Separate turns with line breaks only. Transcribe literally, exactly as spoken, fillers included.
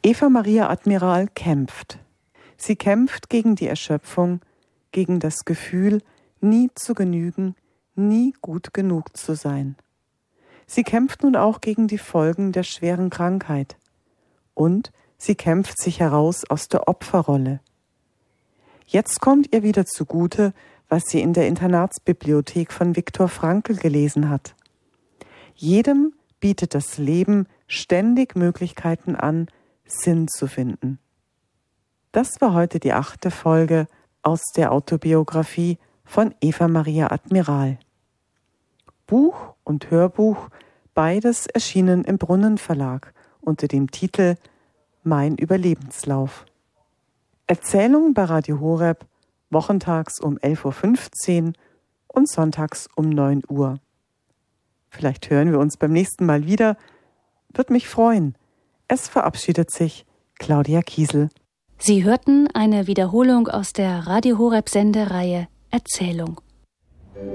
Eva Maria Admiral kämpft. Sie kämpft gegen die Erschöpfung, gegen das Gefühl, nie zu genügen, nie gut genug zu sein. Sie kämpft nun auch gegen die Folgen der schweren Krankheit. Und sie kämpft sich heraus aus der Opferrolle. Jetzt kommt ihr wieder zugute, was sie in der Internatsbibliothek von Viktor Frankl gelesen hat. Jedem bietet das Leben ständig Möglichkeiten an, Sinn zu finden. Das war heute die achte Folge aus der Autobiografie von Eva Maria Admiral. Buch und Hörbuch, beides erschienen im Brunnen Verlag unter dem Titel Mein Überlebenslauf. Erzählung bei Radio Horeb, wochentags um elf Uhr fünfzehn und sonntags um neun Uhr. Vielleicht hören wir uns beim nächsten Mal wieder. Würde mich freuen. Es verabschiedet sich Claudia Kiesel.
Sie hörten eine Wiederholung aus der Radio Horeb Sendereihe Erzählung.